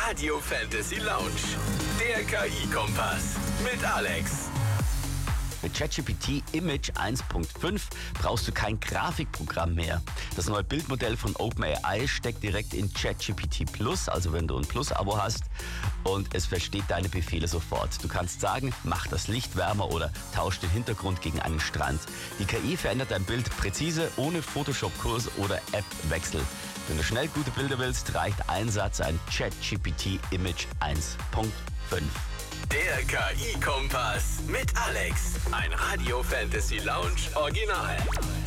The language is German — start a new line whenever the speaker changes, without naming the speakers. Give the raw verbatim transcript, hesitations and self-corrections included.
Radio Fantasy Lounge. Der K I-Kompass mit Alex.
Mit ChatGPT Image eins Punkt fünf brauchst du kein Grafikprogramm mehr. Das neue Bildmodell von OpenAI steckt direkt in ChatGPT Plus, also wenn du ein Plus-Abo hast, und es versteht deine Befehle sofort. Du kannst sagen, mach das Licht wärmer oder tausch den Hintergrund gegen einen Strand. Die K I verändert dein Bild präzise, ohne Photoshop-Kurs oder App-Wechsel. Wenn du schnell gute Bilder willst, reicht ein Satz, ein ChatGPT Image eins Punkt fünf.
Der K I-Kompass mit Alex. Ein Radio Fantasy Lounge Original.